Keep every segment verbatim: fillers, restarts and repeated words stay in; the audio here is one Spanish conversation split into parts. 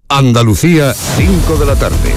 Andalucía, cinco de la tarde.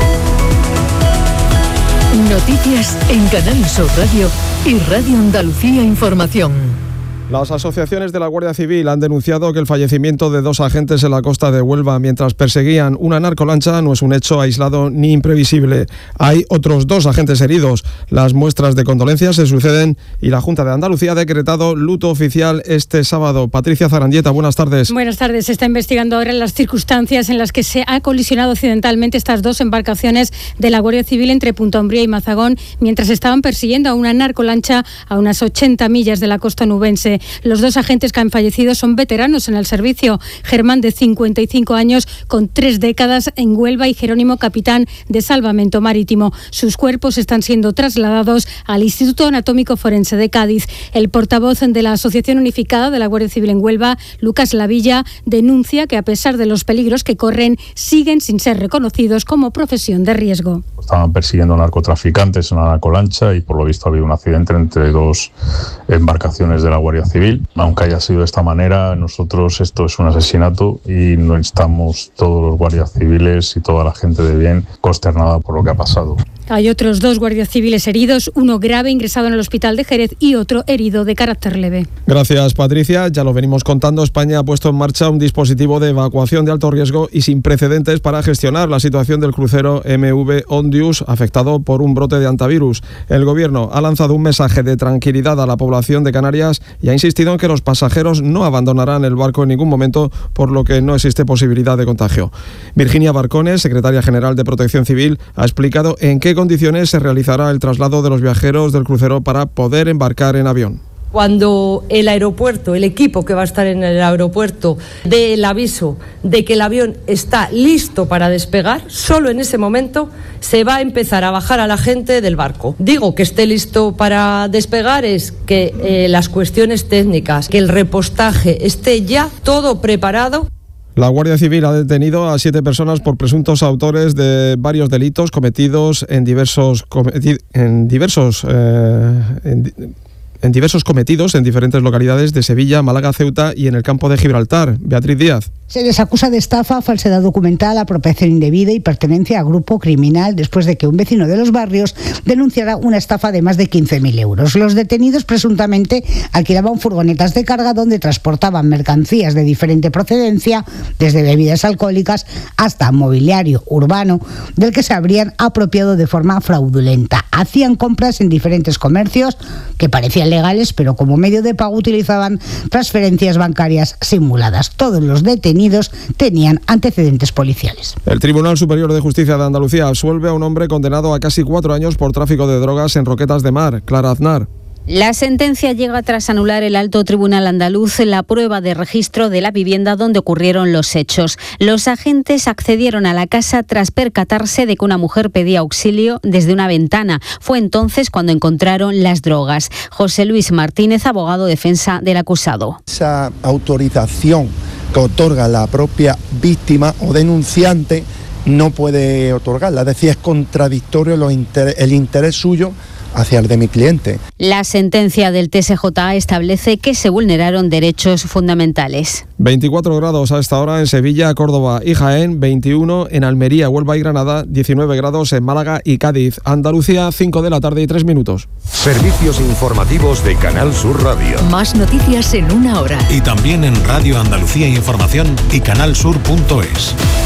Noticias en Canal Sur Radio y Radio Andalucía Información. Las asociaciones de la Guardia Civil han denunciado que el fallecimiento de dos agentes en la costa de Huelva mientras perseguían una narcolancha no es un hecho aislado ni imprevisible. Hay otros dos agentes heridos. Las muestras de condolencias se suceden y la Junta de Andalucía ha decretado luto oficial este sábado. Patricia Zarandieta, buenas tardes. Buenas tardes. Se está investigando ahora las circunstancias en las que se ha colisionado accidentalmente estas dos embarcaciones de la Guardia Civil entre Punta Umbría y Mazagón mientras estaban persiguiendo a una narcolancha a unas ochenta millas de la costa onubense. Los dos agentes que han fallecido son veteranos en el servicio. Germán, de cincuenta y cinco años, con tres décadas en Huelva, y Jerónimo, capitán de Salvamento Marítimo. Sus cuerpos están siendo trasladados al Instituto Anatómico Forense de Cádiz. El portavoz de la Asociación Unificada de la Guardia Civil en Huelva, Lucas Lavilla, denuncia que a pesar de los peligros que corren, siguen sin ser reconocidos como profesión de riesgo. Estaban persiguiendo narcotraficantes en una narcolancha y por lo visto ha habido un accidente entre dos embarcaciones de la Guardia Civil. Aunque haya sido de esta manera, nosotros esto es un asesinato y no estamos todos los guardias civiles y toda la gente de bien consternada por lo que ha pasado. Hay otros dos guardias civiles heridos, uno grave ingresado en el hospital de Jerez y otro herido de carácter leve. Gracias, Patricia. Ya lo venimos contando, España ha puesto en marcha un dispositivo de evacuación de alto riesgo y sin precedentes para gestionar la situación del crucero M V Ondius afectado por un brote de hantavirus. El Gobierno ha lanzado un mensaje de tranquilidad a la población de Canarias y ha insistido en que los pasajeros no abandonarán el barco en ningún momento, por lo que no existe posibilidad de contagio. Virginia Barcones, secretaria general de Protección Civil, ha explicado en qué condiciones se realizará el traslado de los viajeros del crucero para poder embarcar en avión. Cuando el aeropuerto, el equipo que va a estar en el aeropuerto, dé el aviso de que el avión está listo para despegar, solo en ese momento se va a empezar a bajar a la gente del barco. Digo que esté listo para despegar es que eh, las cuestiones técnicas, que el repostaje esté ya todo preparado. La Guardia Civil ha detenido a siete personas por presuntos autores de varios delitos cometidos en diversos cometi- en diversos eh, en, en diversos cometidos en diferentes localidades de Sevilla, Málaga, Ceuta y en el campo de Gibraltar. Beatriz Díaz. Se les acusa de estafa, falsedad documental, apropiación indebida y pertenencia a grupo criminal después de que un vecino de los barrios denunciara una estafa de más de quince mil euros. Los detenidos presuntamente alquilaban furgonetas de carga donde transportaban mercancías de diferente procedencia, desde bebidas alcohólicas hasta mobiliario urbano, del que se habrían apropiado de forma fraudulenta. Hacían compras en diferentes comercios que parecían legales, pero como medio de pago utilizaban transferencias bancarias simuladas. Todos los detenidos tenían antecedentes policiales. El Tribunal Superior de Justicia de Andalucía absuelve a un hombre condenado a casi cuatro años por tráfico de drogas en Roquetas de Mar. Clara Aznar. La sentencia llega tras anular el Alto Tribunal andaluz la prueba de registro de la vivienda donde ocurrieron los hechos. Los agentes accedieron a la casa tras percatarse de que una mujer pedía auxilio desde una ventana. Fue entonces cuando encontraron las drogas. José Luis Martínez, abogado defensa del acusado. Esa autorización que otorga la propia víctima o denunciante no puede otorgarla, es decir, es contradictorio los inter- el interés suyo hacia el de mi cliente. La sentencia del T S J A establece que se vulneraron derechos fundamentales. veinticuatro grados a esta hora en Sevilla, Córdoba y Jaén, veintiuno en Almería, Huelva y Granada, diecinueve grados en Málaga y Cádiz. Andalucía, cinco de la tarde y tres minutos. Servicios informativos de Canal Sur Radio. Más noticias en una hora. Y también en Radio Andalucía Información y canal sur punto es.